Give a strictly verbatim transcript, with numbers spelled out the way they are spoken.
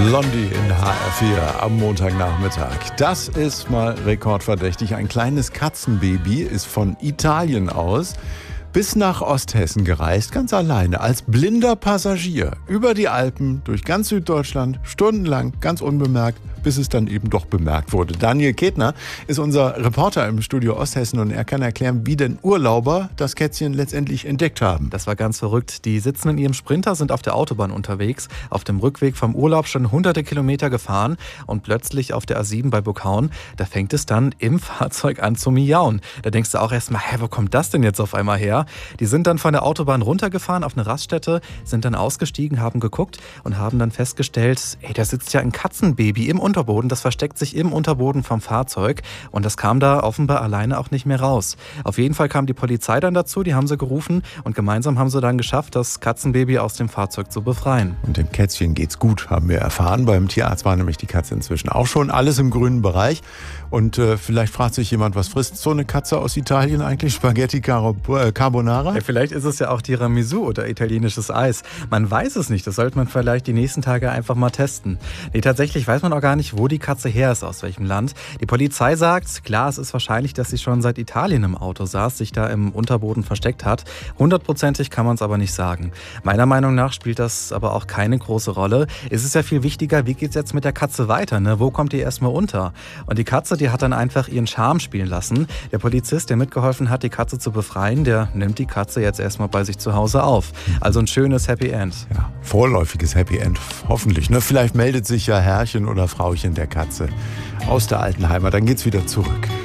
Blondie in H R vier am Montagnachmittag. Das ist mal rekordverdächtig. Ein kleines Katzenbaby ist von Italien aus bis nach Osthessen gereist, ganz alleine, als blinder Passagier. Über die Alpen, durch ganz Süddeutschland, stundenlang, ganz unbemerkt, bis es dann eben doch bemerkt wurde. Daniel Ketner ist unser Reporter im Studio Osthessen und er kann erklären, wie denn Urlauber das Kätzchen letztendlich entdeckt haben. Das war ganz verrückt. Die sitzen in ihrem Sprinter, sind auf der Autobahn unterwegs, auf dem Rückweg vom Urlaub schon hunderte Kilometer gefahren und plötzlich auf der A sieben bei Burghauen, da fängt es dann im Fahrzeug an zu miauen. Da denkst du auch erstmal, hä, wo kommt das denn jetzt auf einmal her? Die sind dann von der Autobahn runtergefahren auf eine Raststätte, sind dann ausgestiegen, haben geguckt und haben dann festgestellt, ey, da sitzt ja ein Katzenbaby im Unterboden, das versteckt sich im Unterboden vom Fahrzeug und das kam da offenbar alleine auch nicht mehr raus. Auf jeden Fall kam die Polizei dann dazu, die haben sie gerufen und gemeinsam haben sie dann geschafft, das Katzenbaby aus dem Fahrzeug zu befreien. Und dem Kätzchen geht's gut, haben wir erfahren. Beim Tierarzt war nämlich die Katze inzwischen auch schon, alles im grünen Bereich. Und äh, vielleicht fragt sich jemand, was frisst so eine Katze aus Italien eigentlich? Spaghetti Carbonara? Ja, vielleicht ist es ja auch Tiramisu oder italienisches Eis. Man weiß es nicht, das sollte man vielleicht die nächsten Tage einfach mal testen. Nee, tatsächlich weiß man auch gar nicht, wo die Katze her ist, aus welchem Land. Die Polizei sagt, klar, es ist wahrscheinlich, dass sie schon seit Italien im Auto saß, sich da im Unterboden versteckt hat. Hundertprozentig kann man es aber nicht sagen. Meiner Meinung nach spielt das aber auch keine große Rolle. Es ist ja viel wichtiger, wie geht's jetzt mit der Katze weiter, ne? Wo kommt die erstmal unter? Und die Katze, die hat dann einfach ihren Charme spielen lassen. Der Polizist, der mitgeholfen hat, die Katze zu befreien, der nimmt die Katze jetzt erstmal bei sich zu Hause auf. Also ein schönes Happy End. Ja, vorläufiges Happy End, hoffentlich. Ne? Vielleicht meldet sich ja Herrchen oder Frauchen der Katze aus der alten Heimat, dann geht's wieder zurück.